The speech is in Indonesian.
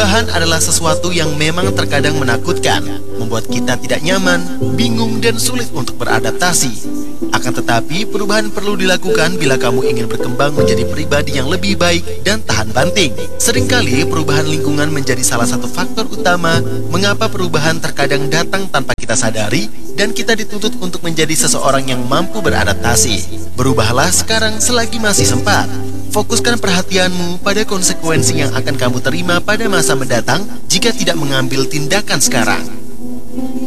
Perubahan adalah sesuatu yang memang terkadang menakutkan, membuat kita tidak nyaman, bingung, dan sulit untuk beradaptasi. Akan tetapi, perubahan perlu dilakukan bila kamu ingin berkembang menjadi pribadi yang lebih baik dan tahan banting. Seringkali, perubahan lingkungan menjadi salah satu faktor utama mengapa perubahan terkadang datang tanpa kita sadari dan kita dituntut untuk menjadi seseorang yang mampu beradaptasi. Berubahlah sekarang selagi masih sempat. Fokuskan perhatianmu pada konsekuensi yang akan kamu terima pada masa mendatang jika tidak mengambil tindakan sekarang.